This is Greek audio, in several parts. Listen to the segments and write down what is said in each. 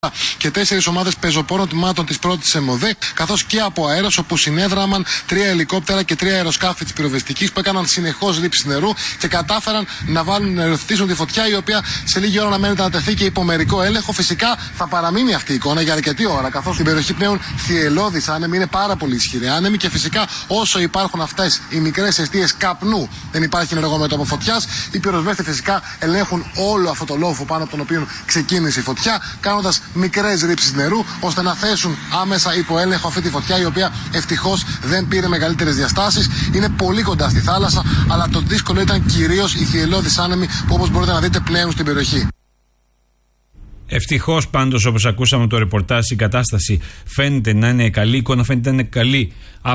και 4 ομάδες πεζοπόρων τμήματων της πρώτης ΕΜΟΔΕ, καθώς και από αέρος, όπου συνέδραμαν 3 ελικόπτερα και 3 αεροσκάφη της πυροσβεστικής που έκαναν συνεχώς ρήψη νερού και κατάφεραν να νεροφυτίσουν τη φωτιά, η οποία σε λίγη ώρα αναμένεται να τεθεί και υπό μερικό έλεγχο. Φυσικά θα παραμείνει αυτή η εικόνα για αρκετή ώρα, καθώς στην περιοχή πλέον θυελλώδης άνεμοι, είναι πάρα πολύ ισχυροί άνεμοι και φυσικά όσο υπάρχουν αυτές οι μικρές αιστείες καπνού, δεν υπάρχει ενεργόμετωπο φωτιάς. Οι πυροσβέστες φυσικά ελέγχουν όλο αυτό το λόφο πάνω από τον οποίο ξεκίνησε η φωτιά, κάνοντας μικρές ρήψεις νερού, ώστε να θέσουν άμεσα υπό έλεγχο αυτή τη φωτιά, η οποία ευτυχώς δεν πήρε μεγαλύτερες διαστάσεις. Είναι πολύ κοντά στη θάλασσα, αλλά το δύσκολο ήταν κυρίως οι θυελλώδεις άνεμοι που, όπως μπορείτε να δείτε, πνέουν στην περιοχή. Ευτυχώς πάντως, όπως ακούσαμε το ρεπορτάζ, η κατάσταση φαίνεται να είναι καλή, η εικόνα φαίνεται να είναι καλή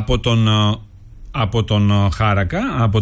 από τον Χάρακα,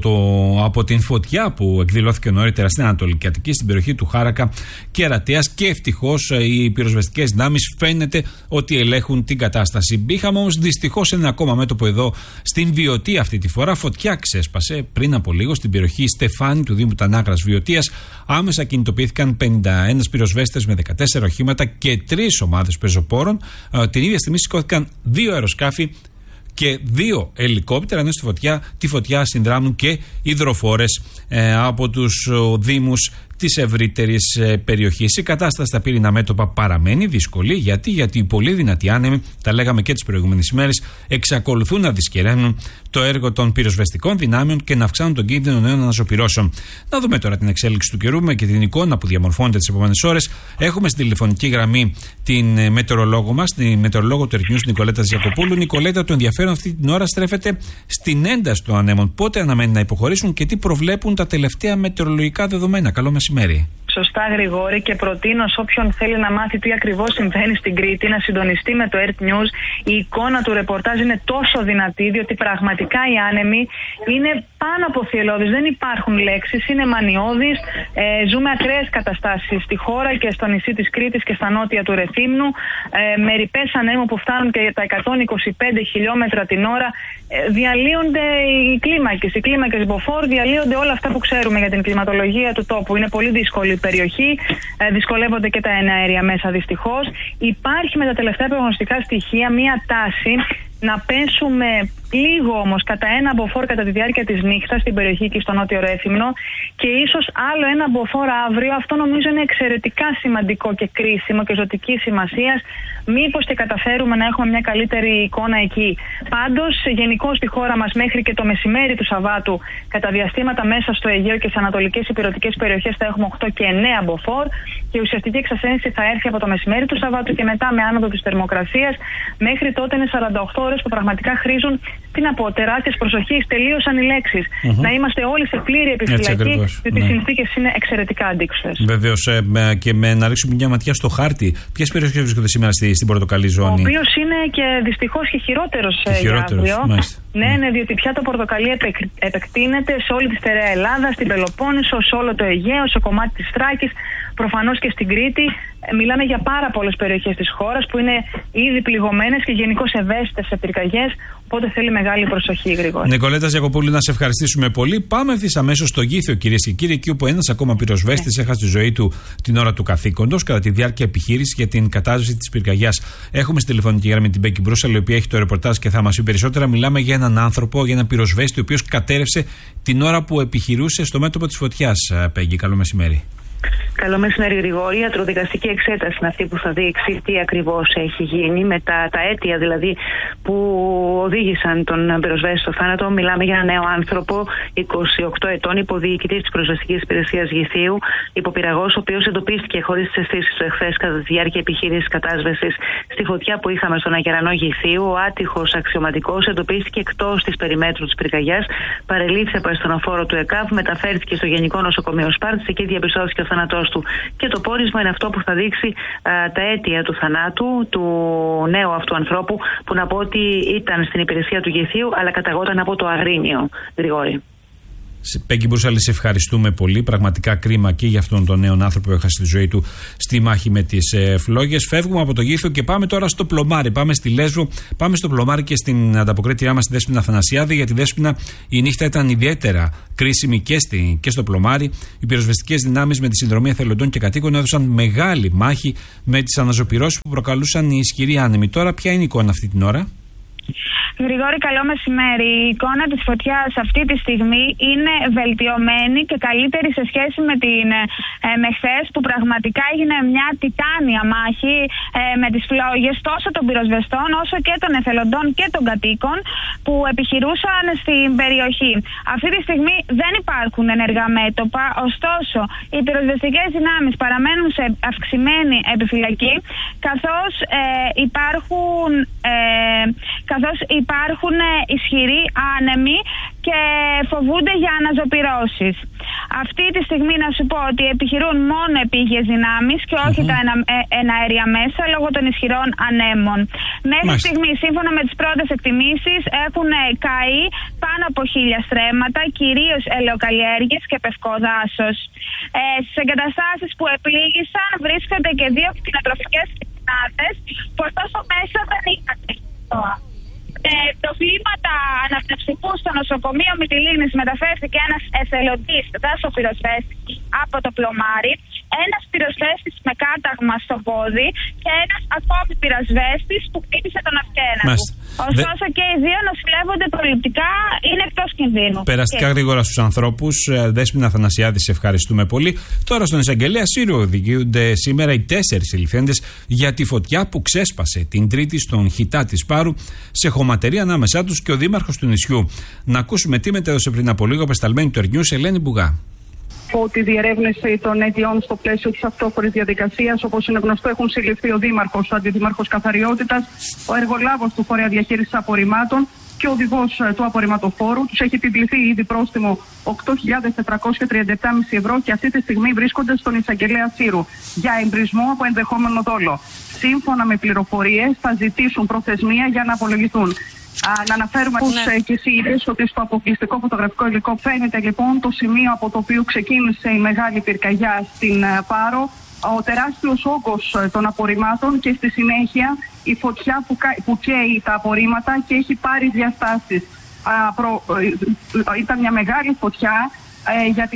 από την φωτιά που εκδηλώθηκε νωρίτερα στην Ανατολική Αττική, στην περιοχή του Χάρακα και Ρατείας, και ευτυχώς οι πυροσβεστικές δυνάμεις φαίνεται ότι ελέγχουν την κατάσταση. Είχαμε όμως δυστυχώς ένα ακόμα μέτωπο εδώ στην Βιωτία αυτή τη φορά. Φωτιά ξέσπασε πριν από λίγο στην περιοχή Στεφάνη του Δήμου Τανάκρας Βιωτίας. Άμεσα κινητοποιήθηκαν 51 πυροσβέστες με 14 οχήματα και 3 ομάδες πεζοπόρων. Την ίδια στιγμή σηκώθηκαν 2 αεροσκάφη και 2 ελικόπτερα, ενώ τη φωτιά συνδράμουν και υδροφόρες από τους δήμους της ευρύτερης περιοχής. Η κατάσταση στα πύρινα μέτωπα παραμένει δύσκολη. Γιατί οι πολύ δυνατοί άνεμοι, τα λέγαμε και τις προηγούμενες ημέρες, εξακολουθούν να δυσκεραίνουν το έργο των πυροσβεστικών δυνάμεων και να αυξάνουν τον κίνδυνο νέων αναζωπυρώσεων. Να δούμε τώρα την εξέλιξη του καιρού και την εικόνα που διαμορφώνεται τις επόμενες ώρες. Έχουμε στην τηλεφωνική γραμμή την μετεωρολόγο μας, την μετεωρολόγο του Earth News, Νικολέτα Ζιακοπούλου. Νικολέτα, το ενδιαφέρον αυτή την ώρα στρέφεται στην ένταση των ανέμων. Πότε αναμένει να υποχωρήσουν και τι προβλέπουν τα τελευταία μετεωρολογικά δεδομένα? Καλό μεσημέρι. Σωστά, Γρηγόρη, και προτείνω σε όποιον θέλει να μάθει τι ακριβώς συμβαίνει στην Κρήτη να συντονιστεί με το Earth News. Η εικόνα του ρεπορτάζ είναι τόσο δυνατή, διότι πραγματικά οι άνεμοι είναι πάνω από θυελλώδεις. Δεν υπάρχουν λέξεις, είναι μανιώδεις. Ζούμε ακραίες καταστάσεις στη χώρα και στο νησί της Κρήτης και στα νότια του Ρεθύμνου. Με ρηπές ανέμου που φτάνουν και τα 125 χιλιόμετρα την ώρα. Διαλύονται οι κλίμακες μποφόρ, διαλύονται όλα αυτά που ξέρουμε για την κλιματολογία του τόπου. Είναι πολύ δύσκολη η περιοχή, δυσκολεύονται και τα εναέρια μέσα δυστυχώς. Υπάρχει με τα τελευταία προγνωστικά στοιχεία μία τάση να πέσουμε λίγο όμως κατά 1 μποφόρ κατά τη διάρκεια της νύχτας στην περιοχή και στο νότιο Ρέθυμνο και ίσως άλλο 1 μποφόρ αύριο. Αυτό νομίζω είναι εξαιρετικά σημαντικό και κρίσιμο και ζωτική σημασίας. Μήπως και καταφέρουμε να έχουμε μια καλύτερη εικόνα εκεί. Πάντως, γενικώς στη χώρα μας μέχρι και το μεσημέρι του Σαββάτου, κατά διαστήματα μέσα στο Αιγαίο και στις ανατολικές υπηρετικές περιοχές θα έχουμε 8 και 9 μποφόρ και η ουσιαστική εξασθένηση θα έρθει από το μεσημέρι του Σαββάτου και μετά με άνοδο της θερμοκρασίας. Μέχρι τότε είναι 48 ώρες που πραγματικά χρήζουν, τι να πω, τεράστιες προσοχής. Τελείωσαν οι λέξεις. Να είμαστε όλοι σε πλήρη επιφυλακή, διότι οι συνθήκες είναι εξαιρετικά αντίξωες. Βεβαίως, και να ρίξουμε μια ματιά στο χάρτη. Ποιες περιοχές βρίσκονται σήμερα στην πορτοκαλί ζώνη? Ο οποίος είναι και δυστυχώς και χειρότερος για αύριο. Ναι, διότι πια το πορτοκαλί επεκτείνεται σε όλη τη στερεά Ελλάδα, στην Πελοπόννησο, σε όλο το Αιγαίο, σε κομμάτι της Θράκης, προφανώς και στην Κρήτη. Μιλάμε για πάρα πολλές περιοχές της χώρας που είναι ήδη πληγωμένες και γενικώς ευαίσθητες σε πυρκαγιές, οπότε θέλει μεγάλη προσοχή, Γρηγόρη. Νικολέτα Ζιακοπούλου, να σε ευχαριστήσουμε πολύ. Πάμε ευθύς αμέσως στο Γήθιο, κυρίες και κύριοι, εκεί όπου ένας ακόμα πυροσβέστης έχασε τη ζωή του την ώρα του καθήκοντος κατά τη διάρκεια επιχείρησης για την κατάσβεση της πυρκαγιάς. Έχουμε στη τηλεφωνική γραμμή την Μπέκη Μπρούσαλη, η οποία έχει το ρεπορτάζ και θα μας πει περισσότερα. Μιλάμε για έναν άνθρωπο, για έναν πυροσβέστη, ο οποίος κατέρευσε την ώρα που επιχειρούσε στο μέτωπο της φωτιάς. Μπέκη, καλό μεσημέρι. Καλό μεσημέρι, Γρηγόρη. Η ιατροδικαστική εξέταση είναι αυτή που θα δείξει τι ακριβώς έχει γίνει με τα αίτια δηλαδή που οδήγησαν τον πυροσβέστη στο θάνατο. Μιλάμε για ένα νέο άνθρωπο, 28 ετών, υποδιοικητής της Πυροσβεστικής Υπηρεσίας Γηθίου, υποπυραγός, ο οποίος εντοπίστηκε χωρίς τις αισθήσεις του εχθές κατά τη διάρκεια επιχείρησης κατάσβεσης στη φωτιά που είχαμε στον Αγερανό Γηθίου. Ο άτυχος αξιωματικός εντοπίστηκε εκτός της περιμέτρου της πυρκαγιάς, παρελήφθη από ασθενοφόρο του ΕΚΑΒ, μεταφέρθηκε στο Γενικό Νοσοκομείο Σπάρτης, εκεί διαπιστώθηκε ο θάνατός του. Και το πόρισμα είναι αυτό που θα δείξει τα αίτια του θανάτου του νέου αυτού ανθρώπου, που να πω ότι ήταν στην υπηρεσία του Γηθίου, αλλά καταγόταν από το Αγρίνιο, Γρηγόρη. Πέγκη Μπρούσαλη, σε ευχαριστούμε πολύ. Πραγματικά κρίμα και για αυτόν τον νέο άνθρωπο που έχασε τη ζωή του στη μάχη με τις φλόγες. Φεύγουμε από το Γήθο και πάμε τώρα στο Πλωμάρι. Πάμε στη Λέσβο, πάμε στο Πλωμάρι και στην ανταποκρίτριά μας, τη Δέσποινα Αθανασιάδη. Για τη Δέσποινα, η νύχτα ήταν ιδιαίτερα κρίσιμη και στο Πλωμάρι. Οι πυροσβεστικές δυνάμεις με τη συνδρομή εθελοντών και κατοίκων έδωσαν μεγάλη μάχη με τις αναζωπυρώσεις που προκαλούσαν οι ισχυροί άνεμοι. Τώρα, ποια είναι η εικόνα αυτή την ώρα? Γρηγόρη, καλό μεσημέρι. Η εικόνα της φωτιάς αυτή τη στιγμή είναι βελτιωμένη και καλύτερη σε σχέση με χθες, που πραγματικά έγινε μια τιτάνια μάχη με τις φλόγες τόσο των πυροσβεστών όσο και των εθελοντών και των κατοίκων που επιχειρούσαν στην περιοχή. Αυτή τη στιγμή δεν υπάρχουν ενεργά μέτωπα, ωστόσο οι πυροσβεστικές δυνάμεις παραμένουν σε αυξημένη επιφυλακή καθώς υπάρχουν ισχυροί άνεμοι και φοβούνται για αναζωπυρώσεις. Αυτή τη στιγμή να σου πω ότι επιχειρούν μόνο επίγειες δυνάμεις και όχι τα εναέρια μέσα λόγω των ισχυρών ανέμων. Μέχρι στιγμή, σύμφωνα με τις πρώτες εκτιμήσεις, έχουν καεί πάνω από 1000 στρέμματα, κυρίως ελαιοκαλλιέργειες και πευκό δάσος. Στις εγκαταστάσεις που επλήγησαν βρίσκονται και 2 κτηνοτροφικές κοινότητες, που ωστόσο μέσα δεν είχαν. Προβλήματα αναπνευστικού στο νοσοκομείο Μυτιλήνης μεταφέρθηκε ένας εθελοντής δάσο-πυροσβέστης από το Πλωμάρι, ένας πυροσβέστης με κάταγμα στο πόδι και ένας ακόμη πυροσβέστης που χτύπησε τον αυγένα του. Ωστόσο και οι 2 νοσηλεύονται προληπτικά, είναι εκτός κινδύνου. Περαστικά γρήγορα στους ανθρώπους. Δέσποινα Αθανασιάδη, σε ευχαριστούμε πολύ. Τώρα στον εισαγγελέα Σύρο οδηγούνται σήμερα οι 4 συλληφθέντες για τη φωτιά που ξέσπασε την Τρίτη στον Χιτά της Πάρου, σε χωματερία ανάμεσά τους και ο δήμαρχος του νησιού. Να ακούσουμε τι μετέδωσε πριν από λίγο απεσταλμένη του Ερνιούς, Ελένη Μπουγά. Τη διερεύνηση των αιτιών στο πλαίσιο της αυτόφορης διαδικασίας. Όπως είναι γνωστό, έχουν συλληφθεί ο Δήμαρχος, ο Αντιδήμαρχος Καθαριότητας, ο εργολάβος του Φορέα Διαχείρισης Απορριμμάτων και ο οδηγός του απορριμματοφόρου. Τους έχει επιβληθεί ήδη πρόστιμο 8.437,5 ευρώ και αυτή τη στιγμή βρίσκονται στον εισαγγελέα Σύρου για εμπρισμό από ενδεχόμενο δόλο. Σύμφωνα με πληροφορίες, θα ζητήσουν προθεσμία για να απολογηθούν. Να αναφέρουμε και εσύ είπες ότι στο αποκλειστικό φωτογραφικό υλικό φαίνεται λοιπόν το σημείο από το οποίο ξεκίνησε η μεγάλη πυρκαγιά στην Πάρο, ο τεράστιος όγκος των απορριμμάτων και στη συνέχεια η φωτιά που καίει τα απορρίμματα και έχει πάρει διαστάσεις. Ήταν μια μεγάλη φωτιά για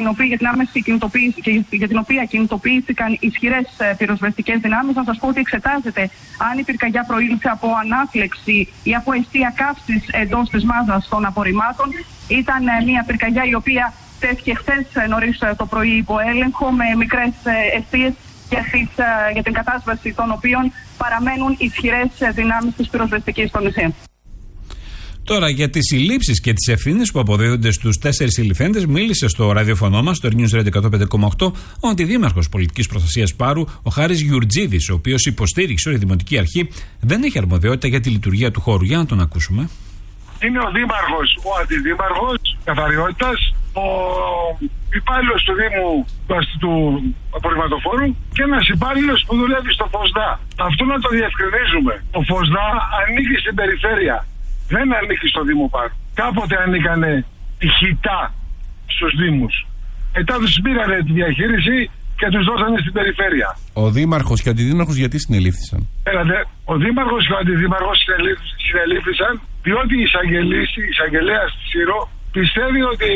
την οποία κινητοποιήθηκαν ισχυρές πυροσβεστικές δυνάμεις. Να σας πω ότι εξετάζεται αν η πυρκαγιά προήλθε από ανάφλεξη ή από αιστεία καύσης εντός της μάζας των απορριμμάτων. Ήταν μια πυρκαγιά η οποία τέθηκε χθες νωρίς το πρωί υπό έλεγχο με μικρές αιστείες για την κατάσβεση των οποίων παραμένουν ισχυρές δυνάμεις της πυροσβεστικής στο νησί. Τώρα για τις συλλήψεις και τις ευθύνες που αποδίδονται στους 4 συλληφθέντες, μίλησε στο ραδιοφωνό μας, το News Radio 105,8, ο Αντιδήμαρχος Πολιτικής Προστασίας Πάρου, ο Χάρης Γιουρτζίδης, ο οποίος υποστήριξε ότι η Δημοτική Αρχή δεν έχει αρμοδιότητα για τη λειτουργία του χώρου. Για να τον ακούσουμε. Είναι ο Δήμαρχος, ο Αντιδήμαρχος Καθαριότητας, ο υπάλληλος του Δήμου του Απορριμματοφόρου και ένας υπάλληλος που δουλεύει στο ΦΟΣΔΑ. Αυτό να το διευκρινίζουμε. Ο ΦΟΣΔΑ ανήκει στην περιφέρεια. Δεν ανήκει στο Δήμο Πάρου. Κάποτε ανήκανε η Χιτά στους Δήμους. Μετά τους πήρανε τη διαχείριση και τους δώσανε στην περιφέρεια. Ο Δήμαρχος και ο Αντιδήμαρχος γιατί συνελήφθησαν? Ο Δήμαρχος και ο Αντιδήμαρχος συνελήφθησαν διότι η εισαγγελέας της Σύρο πιστεύει ότι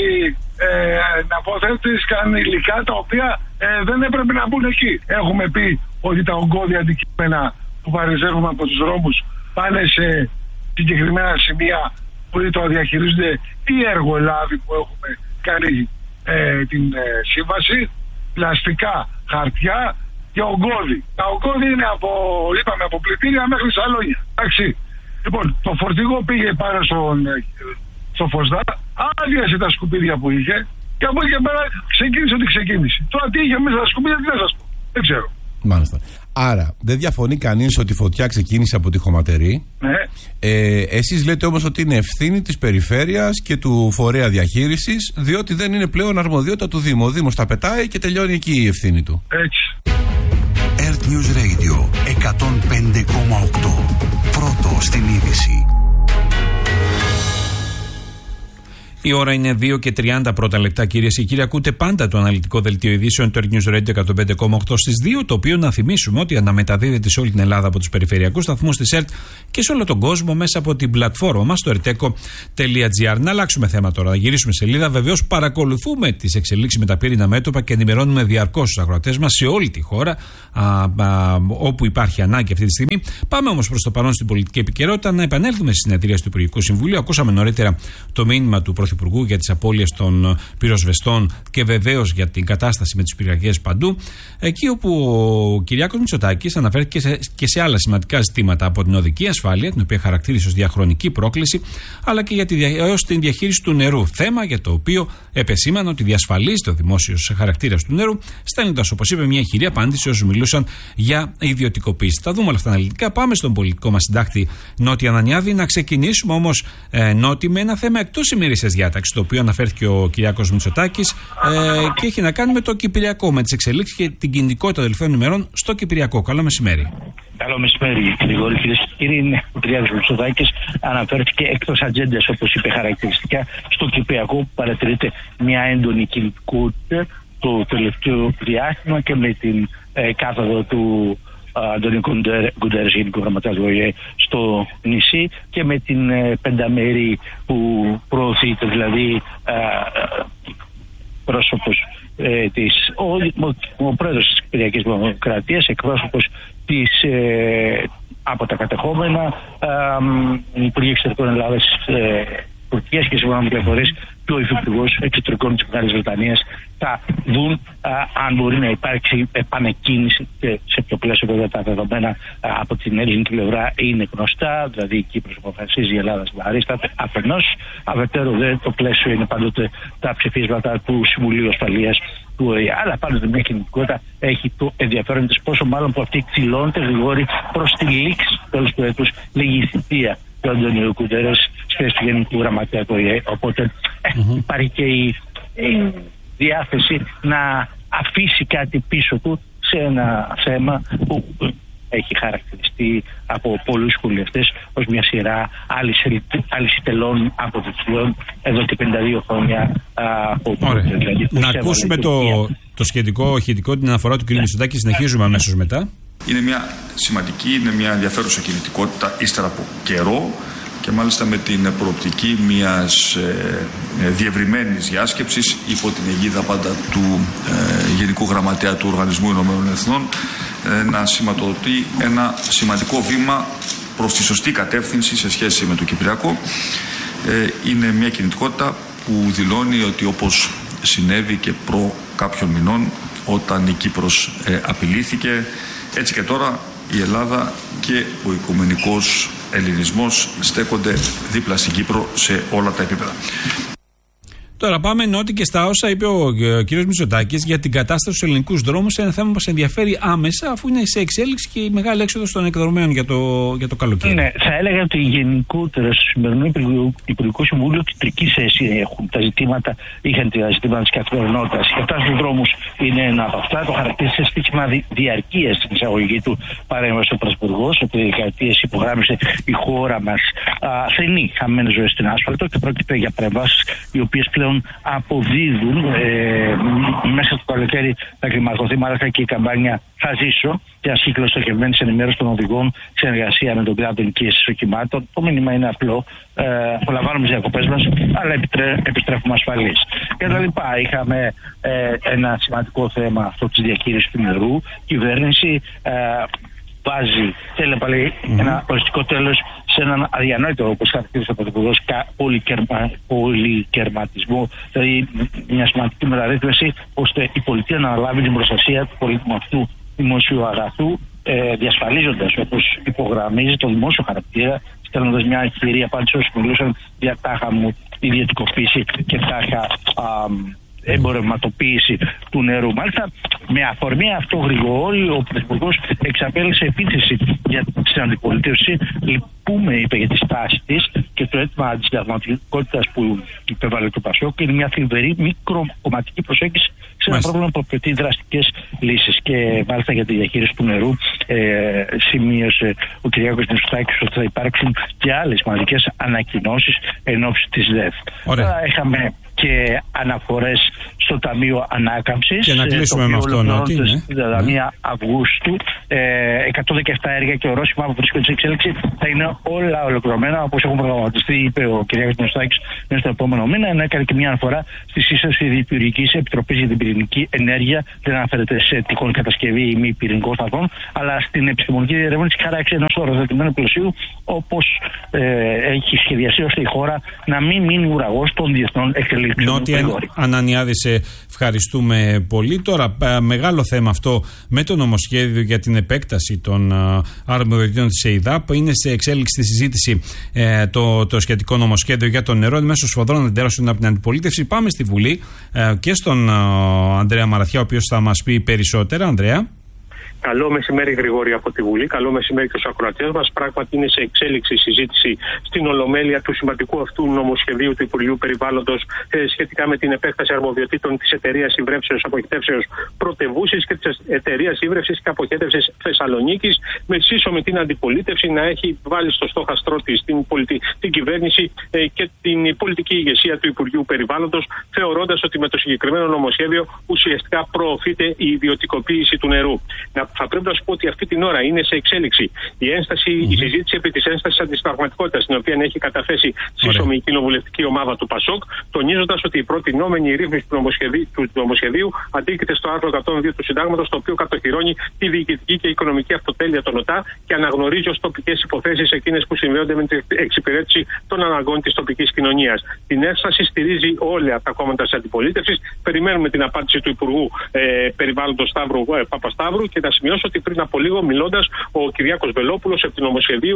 αποθέτηκαν υλικά τα οποία δεν έπρεπε να μπουν εκεί. Έχουμε πει ότι τα ογκώδια αντικείμενα που παρισέρχονται από τους δρόμους πάνε σε συγκεκριμένα σημεία που το διαχειρίζονται οι εργολάβοι που έχουμε κάνει την σύμβαση, πλαστικά, χαρτιά και ογκώδη. Τα ογκώδη είναι από πλητήρια μέχρι σαλόνια. Εντάξει. Λοιπόν, το φορτηγό πήγε πάνω στο ΦΟΣΔΑ, άδειασε τα σκουπίδια που είχε και από εκεί και πέρα ξεκίνησε ό,τι ξεκίνησε. Τώρα τι είχε μέσα στα σκουπίδια, τι θα σας πω. Δεν ξέρω. Μάλιστα. Άρα, δεν διαφωνεί κανείς ότι η φωτιά ξεκίνησε από τη χωματερή. Ναι. Εσείς λέτε όμως ότι είναι ευθύνη της περιφέρειας και του φορέα διαχείρισης, διότι δεν είναι πλέον αρμοδιότητα του Δήμου. Ο Δήμος τα πετάει και τελειώνει εκεί η ευθύνη του. Έτσι. Earth News Radio 105,8. Πρώτο στην είδηση. Η ώρα είναι 2:30 πρώτα λεπτά, κυρίες και κύριοι. Ακούτε πάντα το αναλυτικό δελτίο ειδήσεων του Earth News Radio 105,8 στις 2. Το οποίο να θυμίσουμε ότι αναμεταδίδεται σε όλη την Ελλάδα από τους περιφερειακούς σταθμούς της ΕΡΤ και σε όλο τον κόσμο μέσα από την πλατφόρμα μας, το erteco.gr. Να αλλάξουμε θέμα τώρα, να γυρίσουμε σελίδα. Βεβαίως, παρακολουθούμε τις εξελίξεις με τα πύρινα μέτωπα και ενημερώνουμε διαρκώς τους αγροτές μας σε όλη τη χώρα, όπου υπάρχει ανάγκη αυτή τη στιγμή. Πάμε όμως προς το παρόν στην πολιτική επικαιρότητα, να επανέλθουμε στη συνεδρία του Υπουργικού Συμβουλίου. Ακούσαμε νωρίτερα το μήνυμα του Πρωθυπουργού για τις απώλειες των πυροσβεστών και βεβαίως για την κατάσταση με τις πυρκαγιές παντού. Εκεί όπου ο Κυριάκος Μητσοτάκης αναφέρθηκε και σε άλλα σημαντικά ζητήματα, από την οδική ασφάλεια, την οποία χαρακτήρισε ως διαχρονική πρόκληση, αλλά και για την διαχείριση του νερού. Θέμα για το οποίο επεσήμανε ότι διασφαλίζεται ο δημόσιος χαρακτήρας του νερού, στέλνοντας, όπως είπε, μια ηχηρή απάντηση όσους μιλούσαν για ιδιωτικοποίηση. Θα δούμε όλα αυτά αναλυτικά. Πάμε στον πολιτικό μας συντάκτη Νότι Ανανιάδη. Να ξεκινήσουμε όμως, Νότι, με ένα θέμα εκτός ημερήσιας διάταξης, το οποίο αναφέρθηκε ο Κυριάκος Μητσοτάκης και έχει να κάνει με το Κυπριακό, με τις εξελίξεις και την κινητικότητα των τελευταίων ημερών στο Κυπριακό. Καλό μεσημέρι. Καλό μεσημέρι, Γρηγόρη. Κυρίες και κύριοι, ο Κυριάκος Μητσοτάκης αναφέρθηκε εκτός ατζέντας, όπως είπε χαρακτηριστικά, στο Κυπριακό, που παρατηρείται μια έντονη κινητικότητα το τελευταίο διάστημα και με την κάθοδο του Αντώνιου Γκουντέρες, Γενικού Γραμματέα του ΟΗΕ, στο νησί, και με την πενταμέρη που προωθείται, δηλαδή πρόσωπος ο πρόεδρος της Κυπριακής Δημοκρατίας, εκπρόσωπος από τα κατεχόμενα, Υπουργοί Εξωτερικών Ελλάδας, Τουρκίας και σύμφωνα με πληροφορίες και ο Υφυπουργός Εξωτερικών της Μεγάλης Βρετανίας θα δουν αν μπορεί να υπάρξει επανεκκίνηση και σε ποιο πλαίσιο. Βέβαια τα δεδομένα από την ελληνική πλευρά είναι γνωστά, δηλαδή η Κύπρος αποφασίζει, η Ελλάδα συμπαρίσταται αφενός, αφετέρου δε το πλαίσιο είναι πάντοτε τα ψηφίσματα του Συμβουλίου Ασφαλείας του ΟΗΕ. Αλλά πάντοτε μια κινητικότητα έχει το ενδιαφέρον της, πόσο μάλλον που αυτή εκδηλώνεται γρήγορη προς τη λήξη τέλος του έτους, λίγη η θητεία του Αντώνιου Γκουντέρες στη θέση του Γενικού Γραμματέα του ΟΗΕ. Οπότε υπάρχει και η διάθεση να αφήσει κάτι πίσω του σε ένα θέμα που έχει χαρακτηριστεί από πολλούς σχολιαστές ως μια σειρά αλυσιτελών αποδειξιών εδώ και 52 χρόνια. Δηλαδή, να ακούσουμε το σχετικό την αναφορά του κ. Μητσοτάκη. Συνεχίζουμε αμέσως μετά. Είναι μια σημαντική, είναι μια ενδιαφέρουσα κινητικότητα ύστερα από καιρό και μάλιστα με την προοπτική μιας διευρυμένης διάσκεψης υπό την αιγίδα πάντα του Γενικού Γραμματέα του Οργανισμού Ηνωμένων Εθνών, να σηματοδοτεί ένα σημαντικό βήμα προς τη σωστή κατεύθυνση σε σχέση με το Κυπριακό. Είναι μια κινητικότητα που δηλώνει ότι, όπως συνέβη και προ κάποιων μηνών όταν η Κύπρος απειλήθηκε, έτσι και τώρα η Ελλάδα και ο οικουμενικός ελληνισμός στέκονται δίπλα στην Κύπρο σε όλα τα επίπεδα. Τώρα πάμε, Νότι, και στα όσα είπε ο κ. Μητσοτάκης για την κατάσταση στους ελληνικούς δρόμους, ένα θέμα που μας ενδιαφέρει άμεσα, αφού είναι σε εξέλιξη και η μεγάλη έξοδος των εκδρομέων για το καλοκαίρι. Ναι, θα έλεγα ότι γενικότερα στο σημερινό Υπουργικό Συμβούλιο κεντρική θέση έχουν τα ζητήματα, είχαν τα ζητήματα της καθημερινότητας. Η κατάσταση στους δρόμους είναι ένα από αυτά. Το χαρακτήρισε στοίχημα διαρκείας στην εισαγωγή του παρέμβαση ο Πρωθυπουργός, ότι δεκαετίες υπογράμμισε η χώρα μας θρηνεί χαμένες ζωές στην άσφαλτο και πρόκειται για παρεμβάσεις οι οποίες πλέον αποδίδουν. Μέσα στο καλοκαίρι θα κλιμακωθεί μάλιστα και η καμπάνια Θα Ζήσω, μια κύκλο στοχευμένη ενημέρωση των οδηγών σε εργασία με τον κλάδο ενοικίασης οχημάτων. Το μήνυμα είναι απλό. Απολαμβάνουμε τις διακοπές μας, αλλά επιστρέφουμε ασφαλείς. Και τα λοιπά. Είχαμε ένα σημαντικό θέμα αυτό της διαχείρισης του νερού. Η κυβέρνηση θέλει πάλι ένα οριστικό τέλος σε έναν αδιανόητο, όπως χαρακτήρισε ο Πρωθυπουργός, πολυκερματισμό, δηλαδή μια σημαντική μεταρρύθμιση, ώστε η πολιτεία να αναλάβει την προστασία του πολύτιμου αυτού δημοσίου αγαθού, διασφαλίζοντας, όπως υπογραμμίζει, το δημόσιο χαρακτήρα, στέλνοντας μια ηχηρή απάντηση όσοι μιλούσαν για τάχα μου ιδιωτικοποίηση και τάχα εμπορευματοποίηση του νερού. Μάλιστα, με αφορμή αυτό, Γρηγόρη, ο Πρωθυπουργός εξαπέλυσε επίθεση για την αντιπολίτευση. Λυπούμε, είπε, για τη στάση της και το αίτημα αντισυνταγματικότητας που υπέβαλε το ΠΑΣΟΚ. Είναι μια θλιβερή μικροκομματική προσέγγιση σε ένα πρόβλημα που απαιτεί δραστικές λύσεις. Και μάλιστα για τη διαχείριση του νερού σημείωσε ο Κυριάκος Μητσοτάκης ότι θα υπάρξουν και άλλες σημαντικές ανακοινώσεις εν ώψη της ΔΕΘ. Είχαμε και αναφορές στο Ταμείο Ανάκαμψης. Και να κλείσουμε με αυτό, στην 31 Αυγούστου. 117 έργα και ορόσημα που βρίσκονται σε εξέλιξη θα είναι όλα ολοκληρωμένα, όπως έχουν προγραμματιστεί, είπε ο κ. Μητσοτάκης, μέσα στο επόμενο μήνα. Ενώ έκανε και μια αναφορά στη σύσταση Διπυρηνικής Επιτροπής για την Πυρηνική Ενέργεια. Δεν αναφέρεται σε τυχόν κατασκευή ή μη πυρηνικών σταθμών, αλλά στην επιστημονική διερεύνηση χάραξη ενός οριοθετημένου πλαισίου, όπως έχει σχεδιαστεί ώστε η χώρα να μην μείνει ουραγός των διεθνών εξελίξεων. Νότια Ανανιάδη, σε ευχαριστούμε πολύ. Τώρα, μεγάλο θέμα αυτό με το νομοσχέδιο για την επέκταση των αρμοδιοτήτων της ΕΙΔΑΠ. Είναι σε εξέλιξη στη συζήτηση το σχετικό νομοσχέδιο για το νερό. Μέσω σφοδρών εντέρωσεων από την αντιπολίτευση. Πάμε στη Βουλή και στον Ανδρέα Μαραθιά, ο οποίος θα μας πει περισσότερα. Ανδρέα. Καλό μεσημέρι, Γρηγόρη, από τη Βουλή. Καλό μεσημέρι και στους ακροατές μας. Πράγματι, είναι σε εξέλιξη η συζήτηση στην Ολομέλεια του σημαντικού αυτού νομοσχεδίου του Υπουργείου Περιβάλλοντος σχετικά με την επέκταση αρμοδιοτήτων της εταιρείας Υμβρεύσεως Αποχετεύσεως Πρωτευούσης και της εταιρείας Ύβρευσης και Αποχέτευσης Θεσσαλονίκης, με σύσσωμη την αντιπολίτευση να έχει βάλει στο στόχαστρό της την κυβέρνηση και την πολιτική ηγεσία του Υπουργείου Περιβάλλοντος, θεωρώντας ότι με το συγκεκριμένο νομοσχέδιο ουσιαστικά προωθείται η ιδιωτικοποίηση του νερού. Θα πρέπει να σου πω ότι αυτή την ώρα είναι σε εξέλιξη η συζήτηση επί της ένστασης αντισυνταγματικότητας, την οποία έχει καταθέσει σύσσωμη η κοινοβουλευτική ομάδα του ΠΑΣΟΚ, τονίζοντας ότι η προτινόμενη ρύθμιση του νομοσχεδίου αντίκειται στο άρθρο 102 του Συντάγματος, το οποίο κατοχυρώνει τη διοικητική και οικονομική αυτοτέλεια των ΟΤΑ και αναγνωρίζει ως τοπικές υποθέσεις εκείνες που συνδέονται με την εξυπηρέτηση των αναγκών της τοπικής κοινωνίας. Την ένσταση στηρίζει όλα τα κόμματα της αντιπολίτευσης. Περιμένουμε την απάντηση του Υπουργού Περιβάλλοντος Παπασταύρου και να σημειώσω ότι πριν από λίγο, μιλώντας, ο Κυριάκος Βελόπουλος επί του νομοσχεδίου,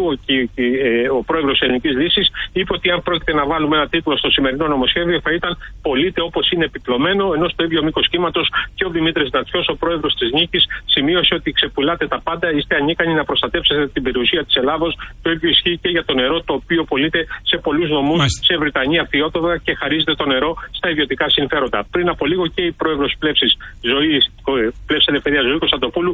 ο πρόεδρος της Ελληνικής Δύσης, είπε ότι αν πρόκειται να βάλουμε ένα τίτλο στο σημερινό νομοσχέδιο θα ήταν «Πολίτε όπως είναι επιπλωμένο», ενώ στο ίδιο μήκος κύματος και ο Δημήτρης Νατσιός, ο πρόεδρος της Νίκης, σημείωσε ότι ξεπουλάτε τα πάντα, είστε ανίκανοι να προστατεύσετε την περιουσία της Ελλάδος. Το ίδιο ισχύει και για το νερό, το οποίο πωλείται σε πολλούς νομούς, σε Βρυτανία, Φιότοδα και χαρίζεται το νερό στα ιδιωτικά συμφέροντα. Πριν από λίγο και η πρόεδρος Πλεύσης Ελευθερίας Ζωή Κωνσταντοπούλου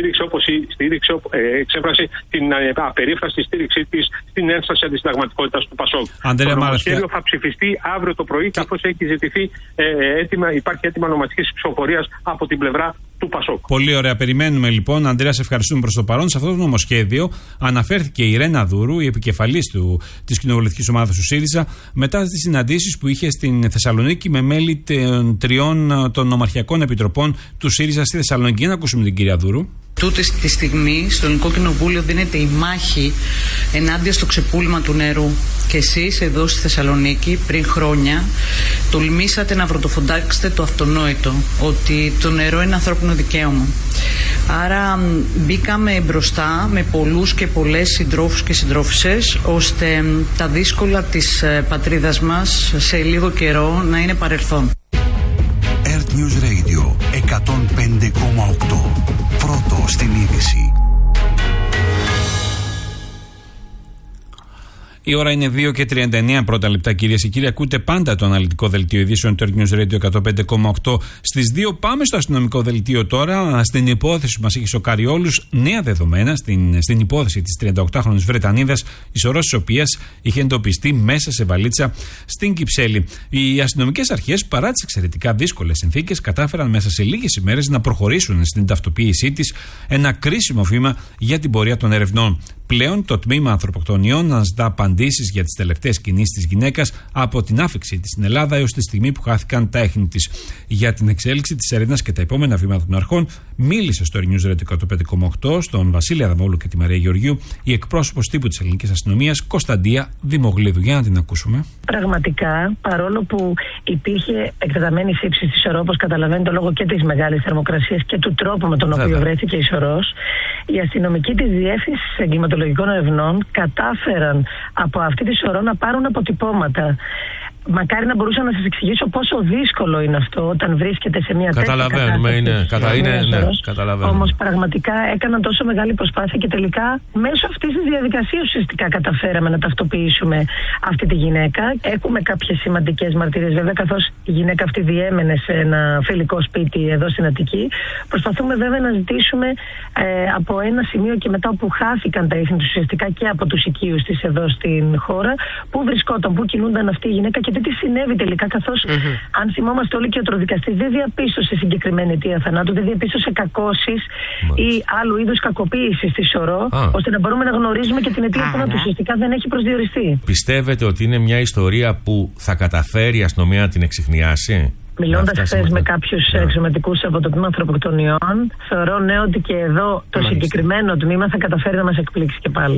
εξέφρασε την απερίφραστη στήριξή της στην ένσταση αντισυνταγματικότητας του ΠΑΣΟΚ. Το νομοσχέδιο θα ψηφιστεί αύριο το πρωί, καθώς έχει ζητηθεί υπάρχει έτοιμα ονομαστικής ψηφοφορίας από την πλευρά του ΠΑΣΟΚ. Πολύ ωραία. Περιμένουμε λοιπόν. Αντρέα, σε ευχαριστούμε προς το παρόν. Σε αυτό το νομοσχέδιο αναφέρθηκε η Ρένα Δούρου, η επικεφαλής της κοινοβουλευτικής ομάδας του ΣΥΡΙΖΑ, μετά τις συναντήσεις που είχε στην Θεσσαλονίκη με μέλη των νομαρχιακών επιτροπών του ΣΥΡΙΖΑ στη Θεσσαλονίκη. Για να ακούσουμε την κυρία Δούρου. Τούτη τη στιγμή στο Ελληνικό Κοινοβούλιο δίνεται η μάχη ενάντια στο ξεπούλημα του νερού. Και εσείς εδώ στη Θεσσαλονίκη πριν χρόνια τολμήσατε να βρωτοφοντάξετε το αυτονόητο, ότι το νερό είναι ανθρώπινο δικαίωμα. Άρα μπήκαμε μπροστά με πολλούς και πολλές συντρόφους και συντρόφισσες, ώστε τα δύσκολα της πατρίδας μας σε λίγο καιρό να είναι παρελθόν. Earth News Radio 105,8. Πρώτο στην είδηση. Η ώρα είναι 2:39 πρώτα λεπτά, κυρίες και κύριοι. Ακούτε πάντα το αναλυτικό δελτίο ειδήσεων του Earth News Radio 105,8. Στις 2 πάμε στο αστυνομικό δελτίο τώρα. Στην υπόθεση που μας έχει σοκάρει όλους, νέα δεδομένα στην υπόθεση της 38χρονης Βρετανίδας, η σωρός της οποίας είχε εντοπιστεί μέσα σε βαλίτσα στην Κυψέλη. Οι αστυνομικές αρχές, παρά τις εξαιρετικά δύσκολες συνθήκες, κατάφεραν μέσα σε λίγες ημέρες να προχωρήσουν στην ταυτοποίησή της, ένα κρίσιμο βήμα για την πορεία των ερευνών. Πλέον το τμήμα ανθρωποκτονιών αναζητά απαντήσεις για τις τελευταίες κινήσεις της γυναίκας από την άφηξή της στην Ελλάδα έως τη στιγμή που χάθηκαν τα έχνη της. Για την εξέλιξη της έρευνας και τα επόμενα βήματα των αρχών, μίλησε στο News Radio 105,8 στον Βασίλη Αδαμόλου και τη Μαρία Γεωργίου η εκπρόσωπος τύπου της ελληνικής αστυνομίας Κωνσταντία Δημογλίδου. Για να την ακούσουμε. Πραγματικά, παρόλο που υπήρχε εκτεταμένη σύψη στη σωρό, όπως καταλαβαίνετε, λόγω και της μεγάλης θερμοκρασίας και του τρόπου με τον οποίο βρέθηκε η σωρός, οι αστυνομικοί της Διεύθυνσης Εγκληματολογικών Ερευνών κατάφεραν από αυτή τη σωρό να πάρουν αποτυπώματα. μακάρι να μπορούσα να σας εξηγήσω πόσο δύσκολο είναι αυτό όταν βρίσκεται σε μια τέτοια κατάσταση. Καταλαβαίνουμε. Όμως πραγματικά έκαναν τόσο μεγάλη προσπάθεια και τελικά μέσω αυτής της διαδικασίας ουσιαστικά καταφέραμε να ταυτοποιήσουμε αυτή τη γυναίκα. Έχουμε κάποιες σημαντικές μαρτυρίες βέβαια, καθώς η γυναίκα αυτή διέμενε σε ένα φιλικό σπίτι εδώ στην Αττική. Προσπαθούμε βέβαια να ζητήσουμε από ένα σημείο και μετά που χάθηκαν τα ίχνη ουσιαστικά και από τους οικείους της εδώ στην χώρα, πού βρισκόταν, πού κινούνταν αυτή η γυναίκα και τι συνέβη τελικά, καθώς αν θυμόμαστε όλοι και ο ιατροδικαστής δεν διαπίστωσε συγκεκριμένη αιτία θανάτου, δεν διαπίστωσε κακώσεις ή άλλου είδους κακοποίηση στη Σωρό, ώστε να μπορούμε να γνωρίζουμε και την αιτία θανάτου. Ουσιαστικά δεν έχει προσδιοριστεί. Πιστεύετε ότι είναι μια ιστορία που θα καταφέρει η αστυνομία να την εξιχνιάσει? Μιλώντας χθες με κάποιους εξωματικούς από το τμήμα ανθρωποκτονιών, θεωρώ ότι και εδώ το συγκεκριμένο τμήμα θα καταφέρει να μας εκπλήξει και πάλι.